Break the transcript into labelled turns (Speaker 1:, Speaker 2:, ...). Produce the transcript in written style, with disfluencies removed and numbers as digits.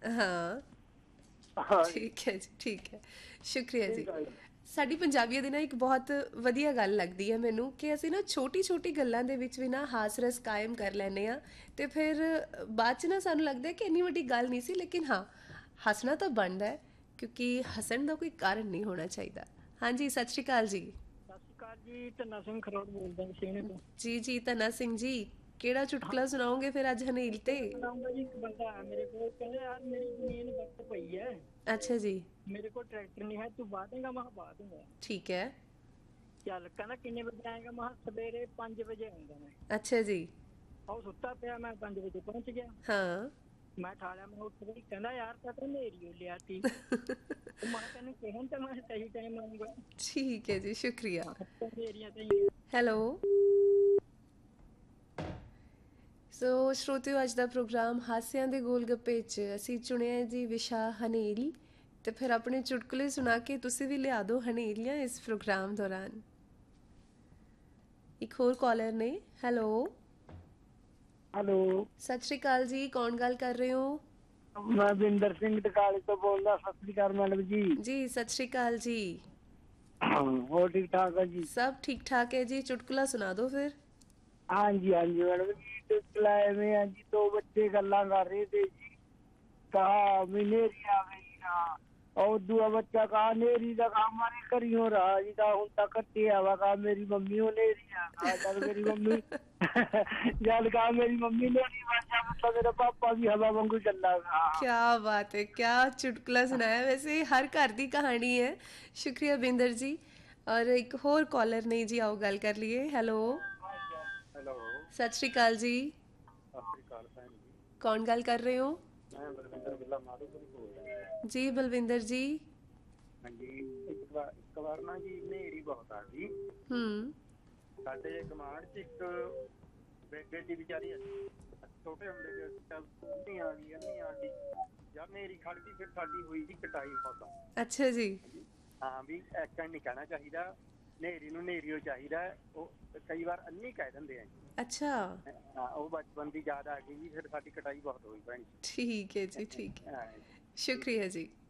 Speaker 1: ਹਾਂ
Speaker 2: ਹਾਂਜੀ
Speaker 1: ਠੀਕ ਹੈ ਜੀ, ਠੀਕ ਹੈ। ਸ਼ੁਕਰੀਆ ਜੀ।
Speaker 2: ਠੀਕ ਹੈ ਜੀ।
Speaker 1: ਸਾਡੀ ਪੰਜਾਬੀਆਂ ਦੀ ਨਾ ਇੱਕ ਬਹੁਤ ਵਧੀਆ ਗੱਲ ਲੱਗਦੀ ਹੈ ਮੈਨੂੰ ਕਿ ਅਸੀਂ ਨਾ ਛੋਟੀ ਛੋਟੀ ਗੱਲਾਂ ਦੇ ਵਿੱਚ ਵੀ ਨਾ ਹਾਸ ਰਸ ਕਾਇਮ ਕਰ ਲੈਂਦੇ ਆ। ਤੇ ਫਿਰ ਬਾਅਦ 'ਚ ਨਾ ਸਾਨੂੰ ਲੱਗਦਾ ਹੈ ਕਿ ਇੰਨੀ ਵੱਡੀ ਗੱਲ ਨਹੀਂ ਸੀ, ਲੇਕਿਨ ਹਾਂ ਹੱਸਣਾ ਤਾਂ ਬਣਦਾ ਹੈ, ਕਿਉਂਕਿ ਹੱਸਣ ਦਾ ਕੋਈ ਕਾਰਨ ਨਹੀਂ ਹੋਣਾ ਚਾਹੀਦਾ। ਹਾਂਜੀ, ਸਤਿ ਸ਼੍ਰੀ ਅਕਾਲ ਜੀ।
Speaker 2: ਸਤਿ ਸ਼੍ਰੀ ਅਕਾਲ ਜੀ, ਧੰਨਾ ਸਿੰਘ ਖਰੋੜ ਬੋਲਦਾ ਮਸ਼ੀਨੇ ਤੋਂ।
Speaker 1: ਜੀ ਜੀ, ਧੰਨਾ ਸਿੰਘ ਜੀ, ਕਿਹੜਾ
Speaker 2: ਹਾਂ,
Speaker 1: ਚੁਟਕਲਾ ਸੁਣਾਓਗੇ ਫਿਰ ਅੱਜ ਹਨੇਲ ਤੇ?
Speaker 2: ਚੁਟਕਲਾ ਸੁਣਾਉਂਗਾ ਜੀ। ਇੱਕ ਬੰਦਾ ਆ ਮੇਰੇ ਕੋਲ, ਕਹਿੰਦਾ ਯਾਰ ਮੇਰੀ ਜ਼ਮੀਨ ਵਕਤ ਪਈ ਹੈ,
Speaker 1: ਅੱਛਾ ਜੀ।
Speaker 2: ਮੇਰੇ ਕੋਲ ਟਰੈਕਟਰ ਨਹੀਂ ਹੈ, ਤੂੰ ਵਾਹ ਦੇਗਾ? ਮੈਂ ਕਿਹਾ ਵਾਹ ਦੂੰਗਾ।
Speaker 1: ਠੀਕ ਹੈ।
Speaker 2: ਚੱਲ, ਕਹਿੰਦਾ ਕਿੰਨੇ ਵਜੇ ਆਏਗਾ? ਮੈਂ ਕਿਹਾ ਸਵੇਰੇ 5 ਵਜੇ ਆਉਂਗਾ ਮੈਂ।
Speaker 1: ਅੱਛਾ ਜੀ।
Speaker 2: ਉਹ ਸੁੱਤਾ ਪਿਆ, ਮੈਂ 5 ਵਜੇ ਪਹੁੰਚ ਗਿਆ।
Speaker 1: ਹਾਂ।
Speaker 2: ਮੈਂ ਠਾਲਿਆ, ਮੈਂ ਉੱਠ ਗਈ। ਕਹਿੰਦਾ ਯਾਰ ਤਾਂ ਹਨੇਰੀ ਹੋ ਲਿਆ ਤੀ। ਉਹ ਮੈਂ ਤੈਨੂੰ ਕਹਿਣ ਤਾਂ ਮੈਂ ਸਹੀ ਟਾਈਮ ਆਉਂਗਾ।
Speaker 1: ਠੀਕ ਹੈ ਜੀ, ਸ਼ੁਕਰੀਆ।
Speaker 2: ਹਨੇਰੀਆਂ ਤਾਂ ਹੀ।
Speaker 1: ਹੈਲੋ। ਸੋ ਸਰੋਤਿਓ, ਅੱਜ ਦਾ ਪ੍ਰੋਗਰਾਮ ਹਾਸਿਆਂ ਦੇ ਗੋਲ ਗੱਪੇ 'ਚ ਅਸੀਂ ਚੁਣਿਆ ਜੀ ਵਿਸ਼ਾ ਹਨੇਰੀ। ਤੇ ਫਿਰ ਆਪਣੇ ਚੁਟਕਲੇ ਸੁਣਾ ਕੇ ਤੁਸੀਂ ਵੀ ਲਿਆ ਦਿਓ ਹਨੇਰੀਆਂ ਇਸ ਪ੍ਰੋਗਰਾਮ ਦੌਰਾਨ। ਇੱਕ ਹੋਰ ਕਾਲਰ ਨੇ। ਹੈਲੋ।
Speaker 2: ਹੈਲੋ,
Speaker 1: ਸਤਿ ਸ਼੍ਰੀ ਅਕਾਲ ਜੀ, ਕੌਣ ਗੱਲ ਕਰ ਰਹੇ ਹੋ?
Speaker 2: ਮੈਂ ਬਿੰਦਰ ਸਿੰਘ ਟਕਾਲੇ ਤੋਂ ਬੋਲਦਾ। ਸਤਿ ਸ਼੍ਰੀ ਅਕਾਲ ਮੈਡਮ ਜੀ।
Speaker 1: ਜੀ ਸਤਿ ਸ਼੍ਰੀ ਅਕਾਲ ਜੀ।
Speaker 2: ਹੋਰ ਠੀਕ ਠਾਕ ਹੈ ਜੀ?
Speaker 1: ਸਭ ਠੀਕ ਠਾਕ ਹੈ ਜੀ, ਚੁਟਕਲਾ ਸੁਣਾ ਦਿਓ ਫਿਰ।
Speaker 2: ਹਾਂਜੀ ਹਾਂਜੀ ਮੈਡਮ ਜੀ, ਚੁਟਕਲਾ ਐਵੇਂ ਆ ਜੀ। ਦੋ ਬੱਚੇ ਗੱਲਾਂ ਕਰ ਰਹੇ ਤੇ ਜੀ, ਕਹਾ ਵੀ ਹਨੇਰੀ ਆ ਗਈ ਨਾ। और दूआ बच्चा कहा नेरी का कहा हमारे करियो रहा जी का हूं तक कट्टे आवा कहा मेरी मम्मी हो नेरी आ कहा जब मेरी मम्मी जब कहा मेरी मम्मी नेरी बन जा मतलब मेरा पापा भी हवा वांगू चला कहा।
Speaker 1: क्या बात है, क्या चुटकुला सुनाया। वैसे हर घर की कहानी है। शुक्रिया बिंदर जी। और एक होर कॉलर ने जी, आओ गल कर लिए। हेलो।
Speaker 2: हेलो,
Speaker 1: सत श्री अकाल जी।
Speaker 2: सत श्री अकाल भैन जी।
Speaker 1: कौन गल कर रहे हो?
Speaker 2: मैं बलविंदर बिल्ला माधोपुर बोल रहा हूँ
Speaker 1: जी बलविंदर जी।
Speaker 2: हाँ जी। ਇੱਕ ਵਾਰ ਨਾ ਜੀ ਹਨੇਰੀ ਬਹੁਤ ਆ ਗਈ।
Speaker 1: हम्म।
Speaker 2: ਸਾਡੇ ਕਮਾਂਡ 'ਚ ਇੱਕ ਬੇਟੀ ਵਿਚਾਰੀ ਛੋਟੇ ਹੁੰਦੇ ਦੇ ਚੱਲ ਅੰਨੀ ਆ ਗਈ ਅੰਨੀ ਆ ਗਈ। ਯਾਰ ਹਨੇਰੀ ਖੜ ਗਈ, ਫਿਰ ਸਾਡੀ ਹੋਈ ਸੀ ਕਟਾਈ ਫਸਲ।
Speaker 1: अच्छा जी।
Speaker 2: ਹਾਂ ਵੀ ਐਕਣ ਨਹੀਂ ਕਹਿਣਾ ਚਾਹੀਦਾ, ਹਨੇਰੀ ਨੂੰ ਹਨੇਰੀ ਓ ਚਾਹੀਦਾ। ਉਹ ਕਈ ਵਾਰ ਅੰਨੀ ਕਹਿ ਦਿੰਦੇ ਆ।
Speaker 1: अच्छा।
Speaker 2: ਹਾਂ, ਉਹ ਬਚਪਨ ਦੀ ਯਾਦ ਆ ਗਈ ਜੀ। ਫਿਰ ਸਾਡੀ ਕਟਾਈ ਬਹੁਤ ਹੋਈ ਭੈਣ
Speaker 1: ठीक है जी, ठीक है।
Speaker 2: ਜੀ।
Speaker 1: शुक्रिया जी।